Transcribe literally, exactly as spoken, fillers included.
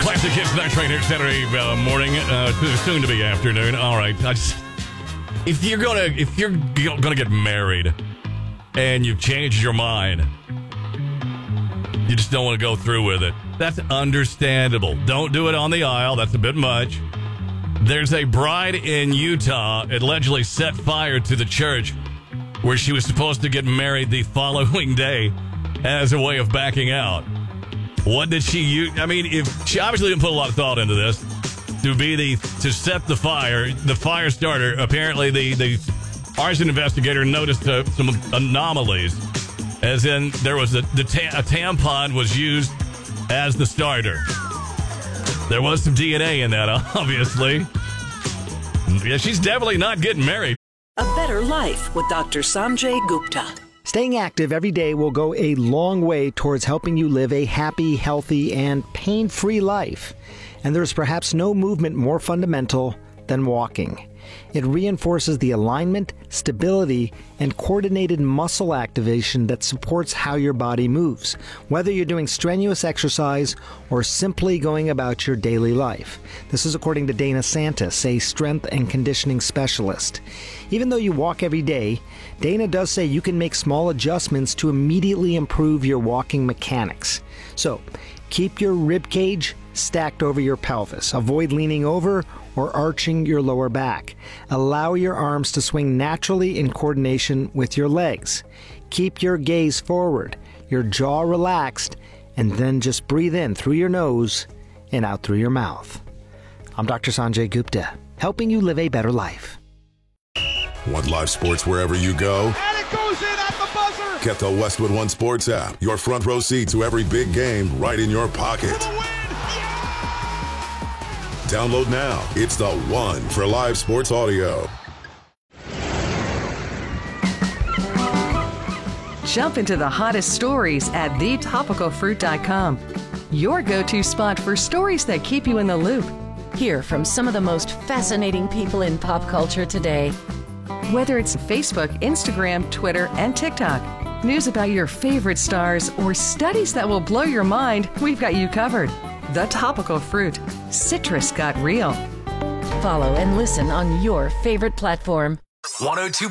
Classic Hits Night Train here Saturday uh, morning, uh, soon to be afternoon. All right, I just, if you're gonna if you're gonna get married and you've changed your mind, you just don't want to go through with it. That's understandable. Don't do it on the aisle. That's a bit much. There's a bride in Utah allegedly set fire to the church where she was supposed to get married the following day as a way of backing out. What did she use? I mean, if she obviously didn't put a lot of thought into this, to be the to set the fire, the fire starter. Apparently, the the arson investigator noticed uh, some anomalies, as in there was a the ta- a tampon was used as the starter. There was some D N A in that, obviously. Yeah, she's definitely not getting married. A Better Life with Doctor Sanjay Gupta. Staying active every day will go a long way towards helping you live a happy, healthy, and pain-free life. And there's perhaps no movement more fundamental than walking. It reinforces the alignment, stability, and coordinated muscle activation that supports how your body moves, whether you're doing strenuous exercise or simply going about your daily life. This is according to Dana Santis, a strength and conditioning specialist. Even though you walk every day, Dana does say you can make small adjustments to immediately improve your walking mechanics. So, keep your rib cage stacked over your pelvis. Avoid leaning over or arching your lower back. Allow your arms to swing naturally in coordination with your legs. Keep your gaze forward, your jaw relaxed, and then just breathe in through your nose and out through your mouth. I'm Doctor Sanjay Gupta, helping you live a better life. Want live sports wherever you go? And it goes in at the buzzer! Get the Westwood One Sports app. Your front row seat to every big game right in your pocket. Download now. It's the one for live sports audio. Jump into the hottest stories at the topical fruit dot com. Your go-to spot for stories that keep you in the loop. Hear from some of the most fascinating people in pop culture today. Whether it's Facebook, Instagram, Twitter, and TikTok, news about your favorite stars, or studies that will blow your mind, we've got you covered. The Topical Fruit. Citrus got real. Follow and listen on your favorite platform. one oh two